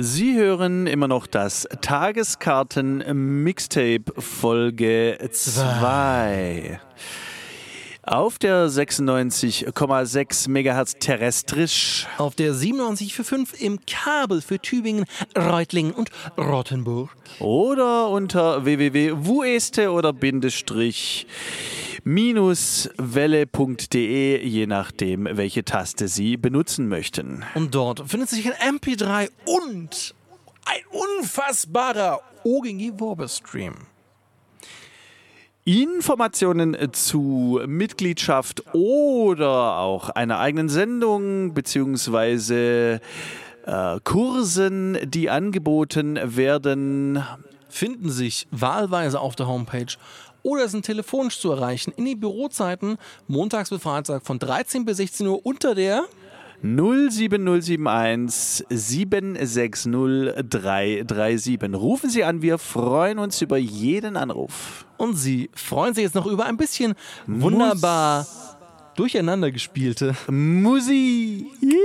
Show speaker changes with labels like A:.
A: Sie hören immer noch das Tageskarten-Mixtape Folge 2. Auf der 96,6 MHz terrestrisch.
B: Auf der 97,5 im Kabel für Tübingen, Reutlingen und Rottenburg.
A: Oder unter www.wueste oder Bindestrich -welle.de, je nachdem, welche Taste Sie benutzen möchten.
B: Und dort findet sich ein MP3 und ein unfassbarer OGG-Werbestream.
A: Informationen zu Mitgliedschaft oder auch einer eigenen Sendung bzw. Kursen, die angeboten werden,
B: Finden sich wahlweise auf der Homepage oder sind telefonisch zu erreichen in den Bürozeiten montags bis Freitag von 13 bis 16 Uhr unter der
A: 07071 760 337. Rufen Sie an, wir freuen uns über jeden Anruf.
B: Und Sie freuen sich jetzt noch über ein bisschen wunderbar durcheinander gespielte
A: Musik.